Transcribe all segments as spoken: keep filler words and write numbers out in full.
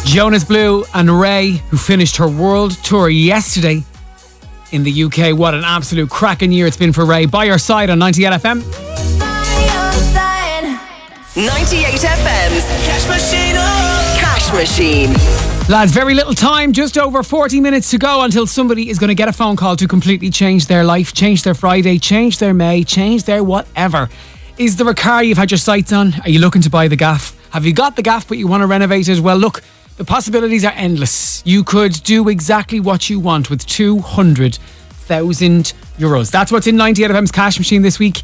Jonas Blue and Ray, who finished her world tour yesterday in the U K. What an absolute cracking year it's been for Ray. By your side on ninety-eight F M. ninety-eight F M's Cash Machine. Oh. Cash Machine. Lads, very little time, just over forty minutes to go until somebody is going to get a phone call to completely change their life, change their Friday, change their May, change their whatever. Is there a car you've had your sights on? Are you looking to buy the gaff? Have you got the gaff but you want to renovate it? Well, look, the possibilities are endless. You could do exactly what you want with two hundred thousand euros. That's what's in ninety-eight F M's Cash Machine this week.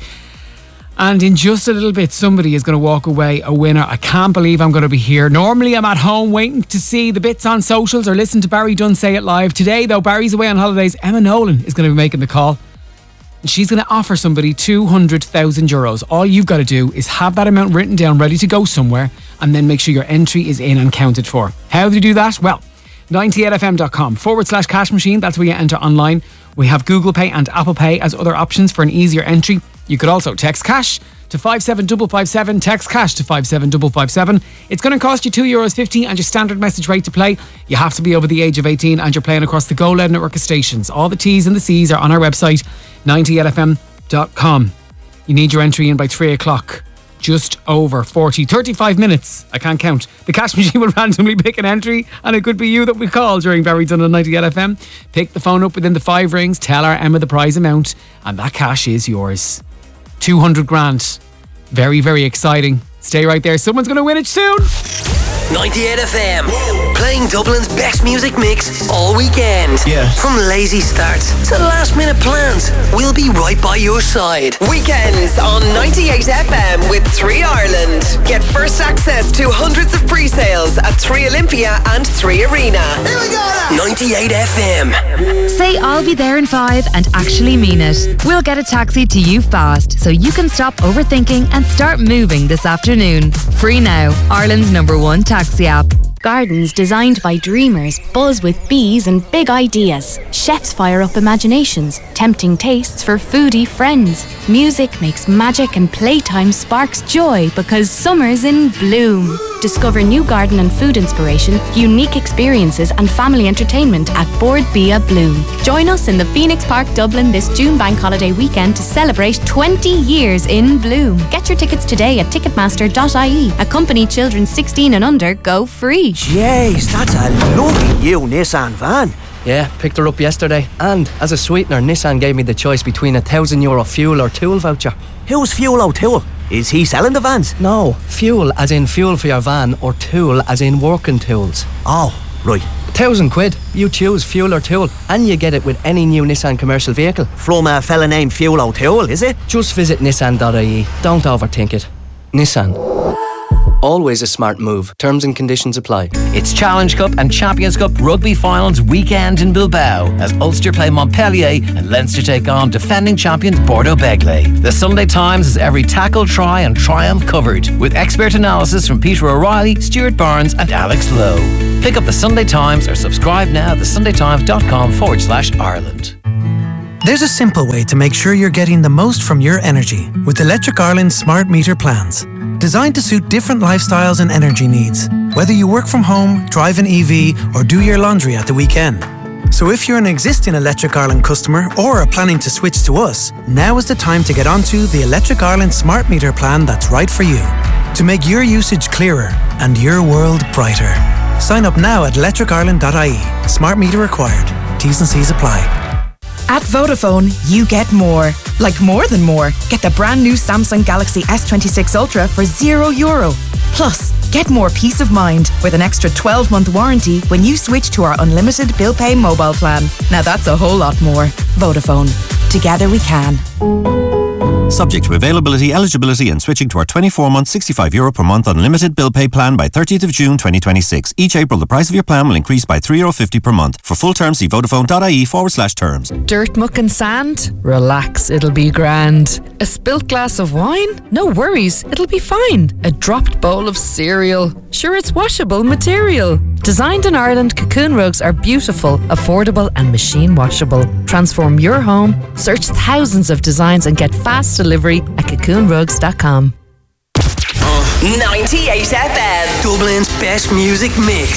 And in just a little bit, somebody is going to walk away a winner. I can't believe I'm going to be here. Normally, I'm at home waiting to see the bits on socials or listen to Barry Dunn say it live. Today, though, Barry's away on holidays. Emma Nolan is going to be making the call. And she's going to offer somebody two hundred thousand euros. All you've got to do is have that amount written down, ready to go somewhere, and then make sure your entry is in and counted for. How do you do that? Well, ninety-eight fm.com forward slash cash machine. That's where you enter online. We have Google Pay and Apple Pay as other options for an easier entry. You could also text cash to five seven five five seven. Text cash to five seven five five seven. It's going to cost you two euros fifty and your standard message rate to play. You have to be over the age of eighteen and you're playing across the Go Loud network of stations. All the T's and the C's are on our website, ninety-eight f m dot com. You need your entry in by three o'clock. Just over forty, thirty-five minutes. I can't count. The Cash Machine will randomly pick an entry and it could be you that we call during Barry Dunn on ninety-eight F M. Pick the phone up within the five rings, tell our Emma the prize amount, and that cash is yours. two hundred grand. Very, very exciting. Stay right there. Someone's going to win it soon. ninety-eight F M. Playing Dublin's best music mix all weekend. Yeah. From lazy starts to last minute plans, we'll be right by your side. Weekends on ninety-eight F M with three Ireland. Get first access to hundreds of pre-sales at three Olympia and three Arena. Here we go now. ninety-eight F M. Say I'll be there in five and actually mean it. We'll get a taxi to you fast so you can stop overthinking and start moving this afternoon. Free now. Ireland's number one taxi app. Gardens designed by dreamers buzz with bees and big ideas. Chefs fire up imaginations, tempting tastes for foodie friends. Music makes magic and playtime sparks joy because summer's in bloom. Discover new garden and food inspiration, unique experiences and family entertainment at Board Bia Bloom. Join us in the Phoenix Park, Dublin this June bank holiday weekend to celebrate twenty years in bloom. Get your tickets today at ticketmaster dot I E. Accompany children sixteen and under go free. Jeez, that's a lovely new Nissan van. Yeah, picked her up yesterday. And as a sweetener, Nissan gave me the choice between a thousand euro fuel or tool voucher. Who's Fuel O'Toole? Is he selling the vans? No, fuel as in fuel for your van or tool as in working tools. Oh, right. Thousand quid. You choose fuel or tool and you get it with any new Nissan commercial vehicle. From a fella named Fuel O'Toole, is it? Just visit nissan dot I E. Don't overthink it. Nissan. Always a smart move. Terms and conditions apply. It's Challenge Cup and Champions Cup rugby finals weekend in Bilbao as Ulster play Montpellier and Leinster take on defending champions Bordeaux Begley. The Sunday Times has every tackle, try and triumph covered with expert analysis from Peter O'Reilly, Stuart Barnes and Alex Lowe. Pick up the Sunday Times or subscribe now at the sunday times dot com forward slash Ireland. There's a simple way to make sure you're getting the most from your energy with Electric Ireland's smart meter plans. Designed to suit different lifestyles and energy needs, whether you work from home, drive an E V, or do your laundry at the weekend. So if you're an existing Electric Ireland customer or are planning to switch to us, now is the time to get onto the Electric Ireland smart meter plan that's right for you, to make your usage clearer and your world brighter. Sign up now at electric ireland dot I E. Smart meter required. T's and C's apply. At Vodafone, you get more. Like more than more. Get the brand new Samsung Galaxy S twenty-six Ultra for zero euro. Plus, get more peace of mind with an extra twelve month warranty when you switch to our unlimited bill pay mobile plan. Now that's a whole lot more. Vodafone. Together we can. Subject to availability, eligibility and switching to our twenty-four month sixty-five euro per month unlimited bill pay plan by thirtieth of June twenty twenty-six. Each April the price of your plan will increase by three euro fifty per month. For full terms see vodafone dot I E forward slash terms. Dirt, muck and sand? Relax, it'll be grand. A spilt glass of wine? No worries, it'll be fine. A dropped bowl of cereal? Sure, it's washable material. Designed in Ireland, Cocoon rugs are beautiful, affordable and machine washable. Transform your home, search thousands of designs and get fast delivery at cocoon rugs dot com. ninety-eight F M, Dublin's best music mix.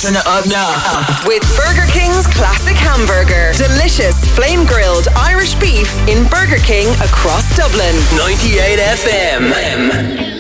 Turn it up now. With Burger King's classic hamburger. Delicious flame-grilled Irish beef in Burger King across Dublin. ninety-eight F M.